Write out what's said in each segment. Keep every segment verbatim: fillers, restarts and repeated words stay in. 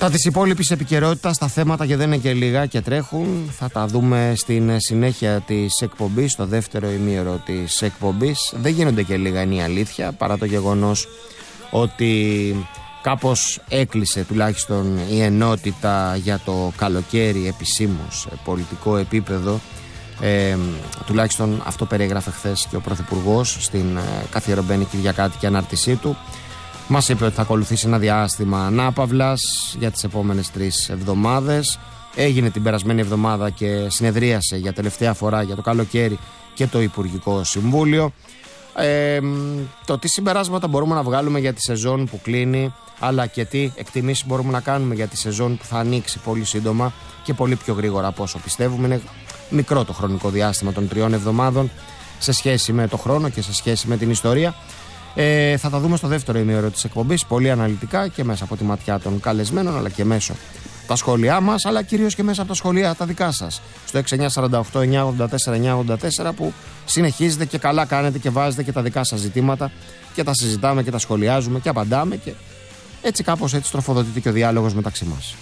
Τα της υπόλοιπης επικαιρότητας, τα θέματα και δεν είναι και λίγα και τρέχουν, θα τα δούμε στην συνέχεια της εκπομπής, στο δεύτερο ημίωρο της εκπομπής. Δεν γίνονται και λίγα, είναι η αλήθεια, παρά το γεγονός ότι κάπως έκλεισε τουλάχιστον η ενότητα για το καλοκαίρι επισήμως σε πολιτικό επίπεδο. Ε, τουλάχιστον αυτό περιέγραφε χθες και ο Πρωθυπουργός στην ε, καθιερωμένη Κυριακάτικη ανάρτησή του. Μας είπε ότι θα ακολουθήσει ένα διάστημα ανάπαυλας για τις επόμενες τρεις εβδομάδες. Έγινε την περασμένη εβδομάδα και συνεδρίασε για τελευταία φορά για το καλοκαίρι και το Υπουργικό Συμβούλιο. Ε, το τι συμπεράσματα μπορούμε να βγάλουμε για τη σεζόν που κλείνει, αλλά και τι εκτιμήσεις μπορούμε να κάνουμε για τη σεζόν που θα ανοίξει πολύ σύντομα και πολύ πιο γρήγορα από όσο πιστεύουμε. Είναι μικρό το χρονικό διάστημα των τριών εβδομάδων σε σχέση με το χρόνο και σε σχέση με την ιστορία. Ε, θα τα δούμε στο δεύτερο ημίωρο της εκπομπής, πολύ αναλυτικά και μέσα από τη ματιά των καλεσμένων, αλλά και μέσω τα σχόλιά μας, αλλά κυρίως και μέσα από τα σχόλια τα δικά σας στο έξι εννιά τέσσερα οκτώ εννιά ογδόντα τέσσερα εννιά ογδόντα τέσσερα, που συνεχίζετε και καλά κάνετε και βάζετε και τα δικά σας ζητήματα και τα συζητάμε και τα σχολιάζουμε και απαντάμε, και έτσι κάπως έτσι τροφοδοτείται και ο διάλογος μεταξύ μας.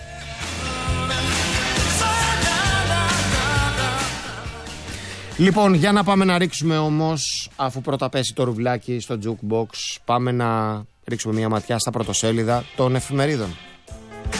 Λοιπόν, για να πάμε να ρίξουμε όμως, αφού πρώτα πέσει το ρουβλάκι στο jukebox, πάμε να ρίξουμε μια ματιά στα πρωτοσέλιδα των εφημερίδων.